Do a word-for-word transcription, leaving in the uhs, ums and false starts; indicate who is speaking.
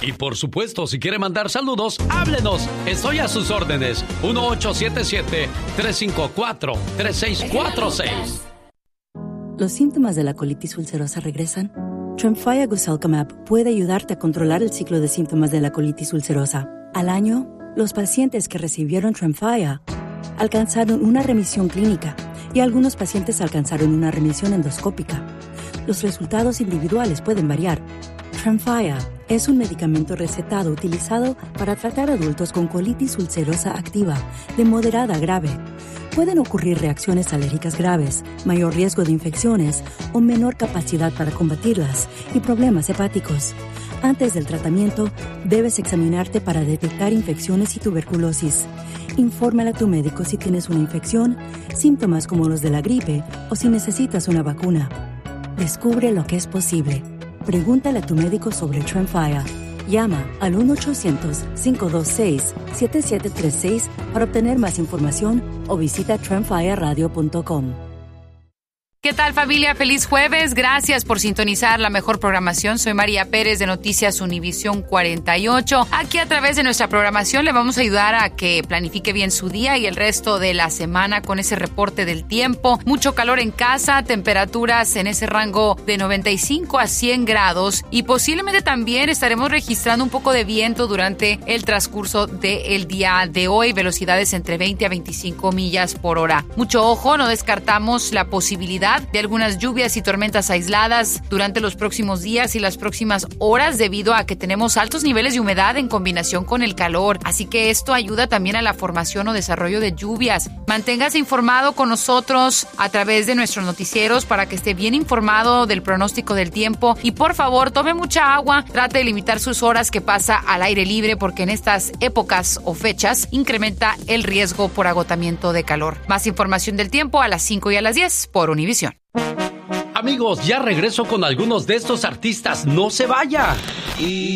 Speaker 1: Y por supuesto, si quiere mandar saludos, háblenos. Estoy a sus órdenes. uno ocho siete siete, tres cinco cuatro, tres seis cuatro seis.
Speaker 2: ¿Los síntomas de la colitis ulcerosa regresan? Tremfya Guselkumab puede ayudarte a controlar el ciclo de síntomas de la colitis ulcerosa. Al año, los pacientes que recibieron Tremfya alcanzaron una remisión clínica y algunos pacientes alcanzaron una remisión endoscópica. Los resultados individuales pueden variar. Tremfya es un medicamento recetado utilizado para tratar adultos con colitis ulcerosa activa de moderada a grave. Pueden ocurrir reacciones alérgicas graves, mayor riesgo de infecciones o menor capacidad para combatirlas y problemas hepáticos. Antes del tratamiento, debes examinarte para detectar infecciones y tuberculosis. Infórmale a tu médico si tienes una infección, síntomas como los de la gripe o si necesitas una vacuna. Descubre lo que es posible. Pregúntale a tu médico sobre Tremfya. Llama al uno ochocientos, cinco dos seis, siete siete tres seis para obtener más información o visita tremfya radio punto com.
Speaker 3: ¿Qué tal, familia? Feliz jueves. Gracias por sintonizar la mejor programación. Soy María Pérez de Noticias Univisión cuarenta y ocho. Aquí a través de nuestra programación le vamos a ayudar a que planifique bien su día y el resto de la semana con ese reporte del tiempo. Mucho calor en casa, temperaturas en ese rango de noventa y cinco a cien grados y posiblemente también estaremos registrando un poco de viento durante el transcurso del día de hoy. Velocidades entre veinte a veinticinco millas por hora. Mucho ojo, no descartamos la posibilidad de algunas lluvias y tormentas aisladas durante los próximos días y las próximas horas debido a que tenemos altos niveles de humedad en combinación con el calor. Así que esto ayuda también a la formación o desarrollo de lluvias. Manténgase informado con nosotros a través de nuestros noticieros para que esté bien informado del pronóstico del tiempo y por favor tome mucha agua, trate de limitar sus horas que pasa al aire libre porque en estas épocas o fechas incrementa el riesgo por agotamiento de calor. Más información del tiempo a las cinco y a las diez por Univisión.
Speaker 1: Amigos, ya regreso con algunos de estos artistas. ¡No se vaya!
Speaker 4: Y